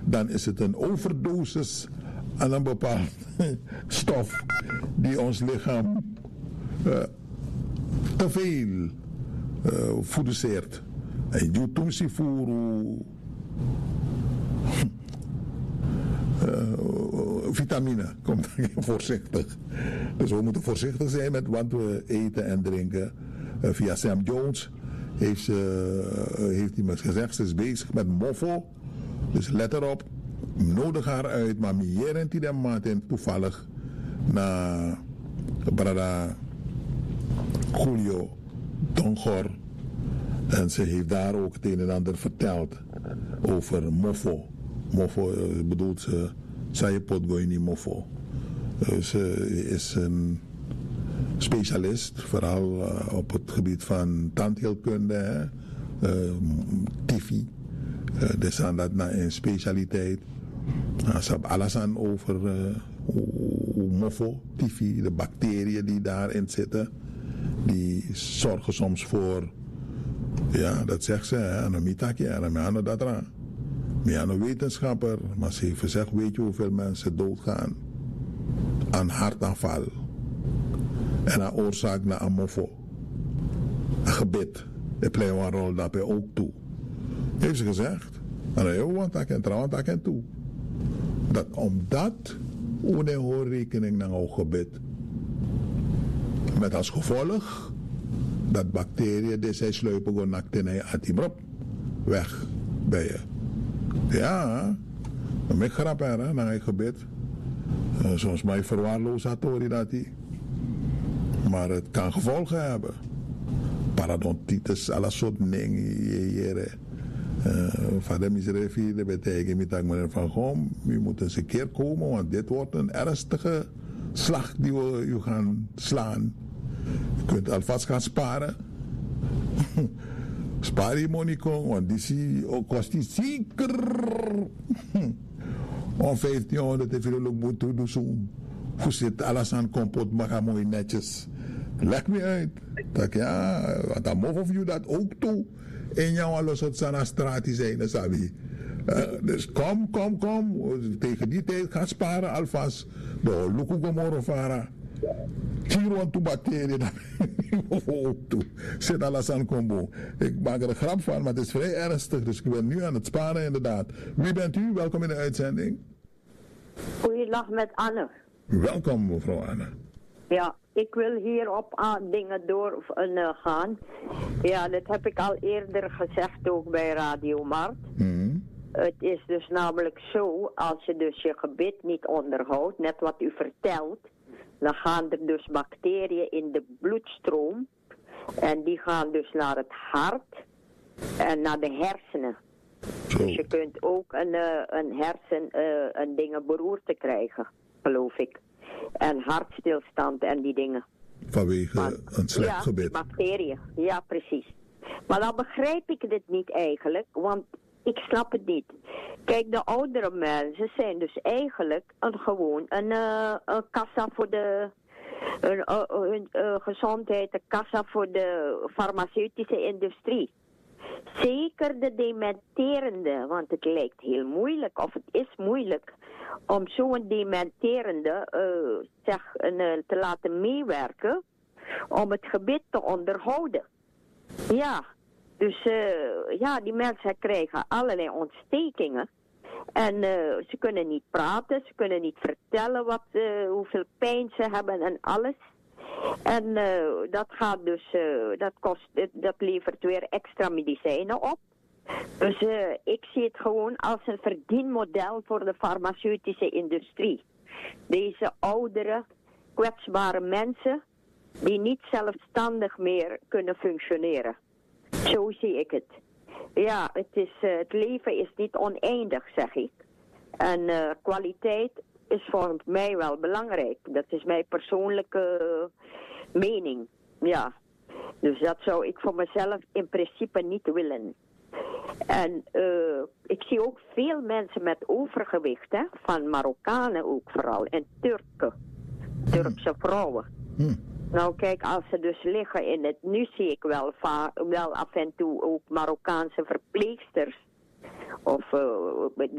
dan is het een overdosis aan een bepaald stof die ons lichaam te veel produceert. En je doet furu vitamine, komt voorzichtig. Dus we moeten voorzichtig zijn met wat we eten en drinken. Via Sam Jones heeft hij me gezegd, ze is bezig met mofo. Dus let erop, nodig haar uit, maar meer en die maand toevallig naar Brada Julio Dongor. En ze heeft daar ook het een en ander verteld over mofo. Mofo bedoelt ze, zij potgoini mofo. Ze is een specialist, vooral op het gebied van tandheelkunde, tifi. Dus aan dat naar een specialiteit. Ze hebben alles aan over mofo, tifi, de bacteriën die daarin zitten. Die zorgen soms voor, ja, dat zegt ze, aan een mitakje, aan een dat eraan. Maar aan een wetenschapper, maar ze heeft gezegd, weet je hoeveel mensen doodgaan aan hartaanval en aan oorzaak naar mofo. Een gebed, ik pleit een rol daarbij ook toe. Heeft ze gezegd, en dan want ik en toe. Dat omdat we hoor rekening naar een gebed. Met als gevolg dat bacteriën die zij sluipen gewoon nakt in atibrop weg bij je. Ja, dan ben ik grap er, naar een gebed. Soms mij verwaarloosd had hoor je dat die. Maar het kan gevolgen hebben. Parodontitis, alle soort dingen. Vader misrefi, dat betekent niet dat ik meneer Van Goom, u moet eens een keer komen, want dit wordt een ernstige slag die we u gaan slaan. Je kunt alvast gaan sparen. Spaar je money, want die kost die zeker om 1500 even ook moet doen zo. Hoe zit alles aan kompot, maar ga mooi netjes. Leg me uit. Dat ja, dan mogen we dat ook toe. En jou alles wat zijn straat zijn, sabi. Dus kom. Tegen die tijd gaan sparen alvast. De luku gomoro vara. Tiro aan toe bacteriën. Zit alles aan combo. Ik maak er een grap van, maar het is vrij ernstig. Dus ik ben nu aan het sparen inderdaad. Wie bent u? Welkom in de uitzending. Goeiedag met Anne. Welkom mevrouw Anne. Ja, ik wil hierop aan dingen doorgaan. Ja, dat heb ik al eerder gezegd ook bij Radio Mart. Het is dus namelijk zo, als je dus je gebit niet onderhoudt, net wat u vertelt, dan gaan er dus bacteriën in de bloedstroom. En die gaan dus naar het hart en naar de hersenen. Dus je kunt ook een beroerte krijgen, geloof ik. En hartstilstand en die dingen. Vanwege een slecht gebit. Ja, bacteriën. Ja, precies. Maar dan begrijp ik dit niet eigenlijk, want ik snap het niet. Kijk, de oudere mensen zijn dus eigenlijk gewoon een kassa voor de gezondheid, een kassa voor de farmaceutische industrie. Zeker de dementerende, want het lijkt heel moeilijk, of het is moeilijk, om zo'n dementerende te laten meewerken om het gebit te onderhouden. Ja, dus die mensen krijgen allerlei ontstekingen. En ze kunnen niet praten, ze kunnen niet vertellen hoeveel pijn ze hebben en alles. En dat gaat dus, dat levert weer extra medicijnen op. Dus ik zie het gewoon als een verdienmodel voor de farmaceutische industrie. Deze oudere, kwetsbare mensen die niet zelfstandig meer kunnen functioneren. Zo zie ik het. Ja, het leven is niet oneindig, zeg ik. En kwaliteit is voor mij wel belangrijk. Dat is mijn persoonlijke mening. Ja, dus dat zou ik voor mezelf in principe niet willen. En ik zie ook veel mensen met overgewicht, hè, van Marokkanen ook vooral, en Turkse vrouwen. Nou kijk, als ze dus liggen nu zie ik wel af en toe ook Marokkaanse verpleegsters, of